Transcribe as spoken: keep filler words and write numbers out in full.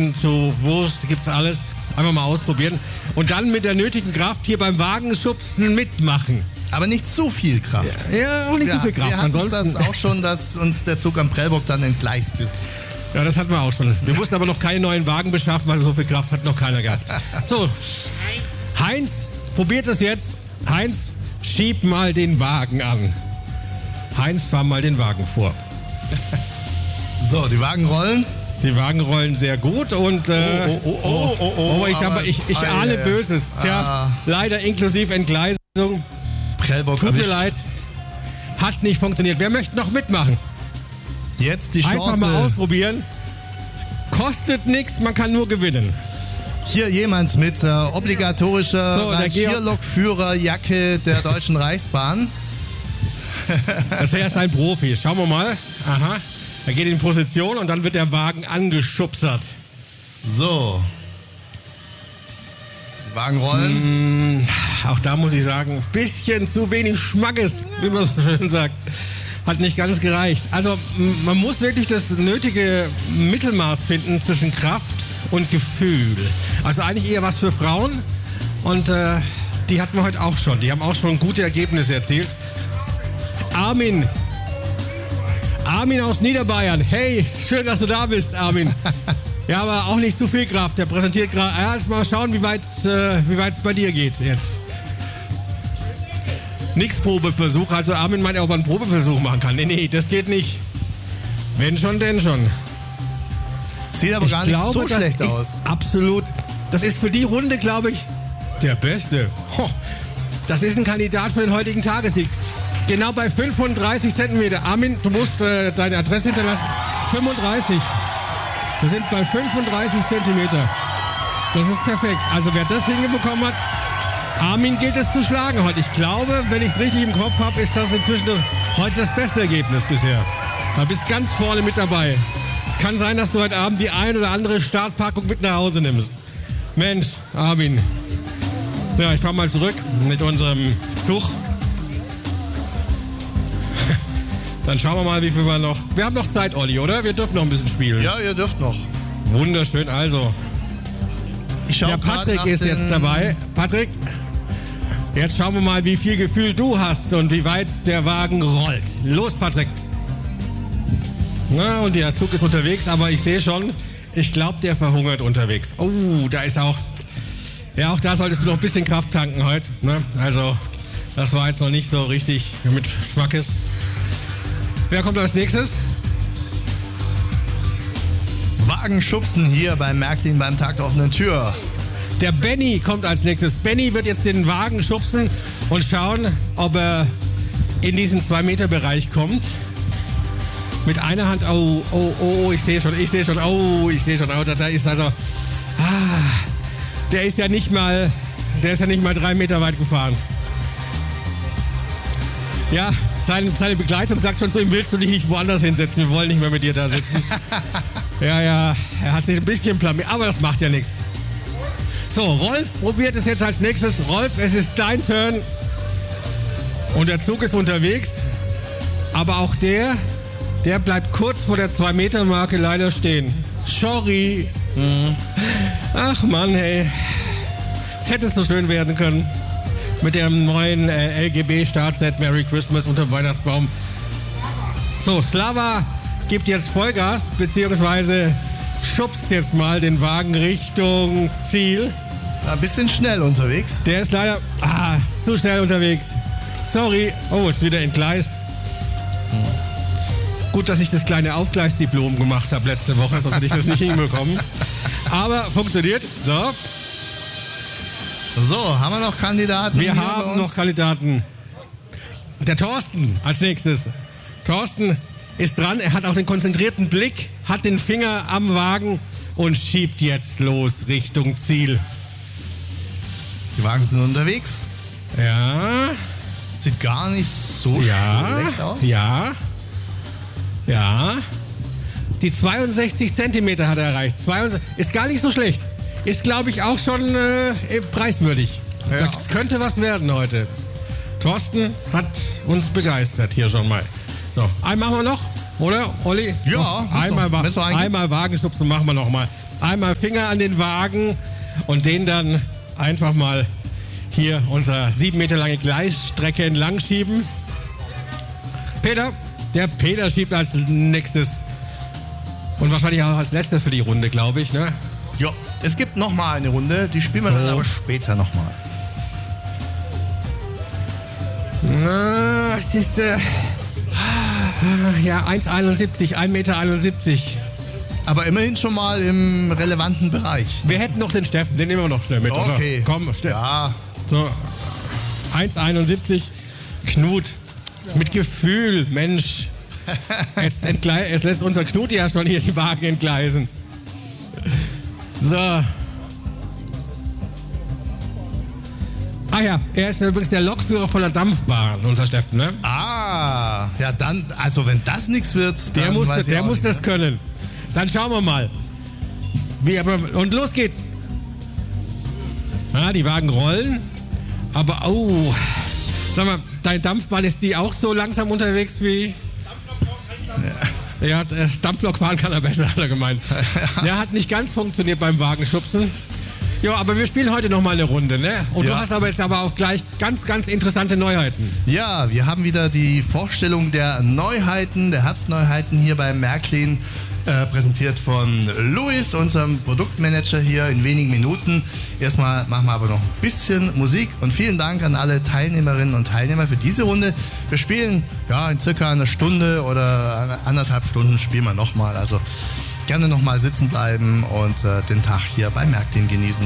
hin zu Wurst, gibt's alles. Einfach mal ausprobieren. Und dann mit der nötigen Kraft hier beim Wagenschubsen mitmachen. Aber nicht zu viel Kraft. Ja, ja auch nicht ja, zu viel Kraft. Wir hatten Ansonsten das auch schon, dass uns der Zug am Prellbock dann entgleist ist. Ja, das hatten wir auch schon. Wir mussten aber noch keine neuen Wagen beschaffen, weil so viel Kraft hat noch keiner gehabt. So, Heinz, probiert es jetzt. Heinz, schieb mal den Wagen an. Heinz, fahr mal den Wagen vor. So, die Wagen rollen. Die Wagen rollen sehr gut und äh, oh, oh, oh, oh, oh, oh, ich, aber, aber ich, ich ah, ahne ja, Böses. Tja, ah. leider inklusive Entgleisung. Prellbock Tut mir erwischt. leid. Hat nicht funktioniert. Wer möchte noch mitmachen? Jetzt die Chance. Einfach mal ausprobieren. Kostet nichts, man kann nur gewinnen. Hier jemand mit äh, obligatorischer So, der Georg- Rangierlokführerjacke der Deutschen Reichsbahn. Das ist ein Profi. Schauen wir mal. Aha. Er geht in Position und dann wird der Wagen angeschubsert. So. Die Wagen rollen. Mm, auch da muss ich sagen, bisschen zu wenig Schmackes, wie man so schön sagt. Hat nicht ganz gereicht. Also m- man muss wirklich das nötige Mittelmaß finden zwischen Kraft und Gefühl. Also eigentlich eher was für Frauen. Und äh, die hatten wir heute auch schon. Die haben auch schon gute Ergebnisse erzielt. Armin. Armin aus Niederbayern. Hey, schön, dass du da bist, Armin. Ja, aber auch nicht zu viel Kraft. Der präsentiert gerade. Ja, jetzt mal schauen, wie weit äh, wie weit es bei dir geht jetzt. Nix Probeversuch. Also Armin meint, ob er einen Probeversuch machen kann. Nee, nee, das geht nicht. Wenn schon, denn schon. Sieht aber Ich gar nicht glaube, so das schlecht ist aus. Absolut. Das ist für die Runde, glaube ich, der Beste. Ho, das ist ein Kandidat für den heutigen Tagessieg. Genau bei fünfunddreißig Zentimeter. Armin, du musst äh, deine Adresse hinterlassen. fünfunddreißig. Wir sind bei fünfunddreißig Zentimeter. Das ist perfekt. Also wer das hinbekommen hat, Armin gilt es zu schlagen heute. Ich glaube, wenn ich es richtig im Kopf habe, ist das inzwischen das, heute das beste Ergebnis bisher. Du bist ganz vorne mit dabei. Es kann sein, dass du heute Abend die ein oder andere Startpackung mit nach Hause nimmst. Mensch, Armin. Ja, ich fahre mal zurück mit unserem Zug. Dann schauen wir mal, wie viel wir noch... Wir haben noch Zeit, Olli, oder? Wir dürfen noch ein bisschen spielen. Ja, ihr dürft noch. Wunderschön, also. Ich schau Ja, grad Patrick nach ist den- jetzt dabei. Patrick, jetzt schauen wir mal, wie viel Gefühl du hast und wie weit der Wagen rollt. Los, Patrick. Na, und der Zug ist unterwegs, aber ich sehe schon, ich glaube, der verhungert unterwegs. Oh, da ist auch... Ja, auch da solltest du noch ein bisschen Kraft tanken heute. Ne? Also, das war jetzt noch nicht so richtig mit Schmackes. Wer kommt als nächstes? Wagen schubsen hier beim Märklin beim Tag der offenen Tür. Der Benny kommt als nächstes. Benny wird jetzt den Wagen schubsen und schauen, ob er in diesen zwei Meter Bereich kommt. Mit einer Hand, oh, oh, oh, ich sehe schon, ich sehe schon, oh, ich sehe schon, oh, da ist also, ah, der ist ja nicht mal, der ist ja nicht mal drei Meter weit gefahren. Ja, seine, seine Begleitung sagt schon zu ihm, willst du dich nicht woanders hinsetzen, wir wollen nicht mehr mit dir da sitzen. Ja, ja, er hat sich ein bisschen blamiert, aber das macht ja nichts. So, Rolf probiert es jetzt als nächstes. Rolf, es ist dein Turn. Und der Zug ist unterwegs. Aber auch der, der bleibt kurz vor der zwei Meter Marke leider stehen. Sorry. Mhm. Ach Mann, hey. Es hätte so schön werden können. Mit dem neuen äh, L G B-Startset Merry Christmas unterm Weihnachtsbaum. So, Slava gibt jetzt Vollgas, beziehungsweise schubst jetzt mal den Wagen Richtung Ziel. Ein bisschen schnell unterwegs. Der ist leider ah, zu schnell unterwegs. Sorry. Oh, ist wieder entgleist. Hm. Gut, dass ich das kleine Aufgleisdiplom gemacht habe letzte Woche, sonst hätte ich das nicht hinbekommen. Aber funktioniert. So. So, haben wir noch Kandidaten? Wir hier bei haben uns? noch Kandidaten. Der Thorsten als nächstes. Thorsten ist dran, er hat auch den konzentrierten Blick, hat den Finger am Wagen und schiebt jetzt los Richtung Ziel. Die Wagen sind unterwegs. Ja, Sieht gar nicht so ja, schlecht aus. ja, ja. Die zweiundsechzig Zentimeter hat er erreicht. zweiundsechzig, ist gar nicht so schlecht. Ist, glaube ich, auch schon äh, preiswürdig. Ja. Das könnte was werden heute. Thorsten hat uns begeistert hier schon mal. So, einen machen wir noch, oder, Olli? Ja, Noch muss einmal, noch. wa- Müssen wir eigentlich- einmal Wagenschubsen machen wir noch mal. Einmal Finger an den Wagen und den dann einfach mal hier unser sieben Meter lange Gleisstrecke entlang schieben. Peter, der Peter schiebt als nächstes und wahrscheinlich auch als letztes für die Runde, glaube ich, ne? Ja, es gibt nochmal eine Runde, die spielen wir So. dann aber später nochmal. Na, es ist, äh, ja, eins einundsiebzig, ein Meter einundsiebzig. Aber immerhin schon mal im relevanten Bereich. Wir hätten noch den Steffen, den nehmen wir noch schnell mit, Okay. oder? Komm, Steffen. Ja, So, eins einundsiebzig, Knut, mit Gefühl, Mensch. Jetzt, entgle- jetzt lässt unser Knut ja schon hier die Wagen entgleisen. So. Ah ja, er ist übrigens der Lokführer von der Dampfbahn, unser Steffen, ne? ah, ja dann, also wenn das nichts wird, dann Der muss, weiß ich der auch muss nicht, das ne? können. Dann schauen wir mal. Wie, aber, und los geht's. Ah, die Wagen rollen. Aber, oh. Sag mal, deine Dampfbahn, ist die auch so langsam unterwegs wie... Ja, äh, Dampflok fahren kann er besser, hat er gemeint. Der hat nicht ganz funktioniert beim Wagenschubsen. Ja, aber wir spielen heute noch mal eine Runde, ne? Und Ja. du hast aber jetzt aber auch gleich ganz, ganz interessante Neuheiten. Ja, wir haben wieder die Vorstellung der Neuheiten, der Herbstneuheiten hier bei Märklin, äh, präsentiert von Luis, unserem Produktmanager hier in wenigen Minuten. Erstmal machen wir aber noch ein bisschen Musik und vielen Dank an alle Teilnehmerinnen und Teilnehmer für diese Runde. Wir spielen ja in circa einer Stunde oder anderthalb Stunden spielen wir nochmal. Also gerne nochmal sitzen bleiben und äh, den Tag hier bei Märklin genießen.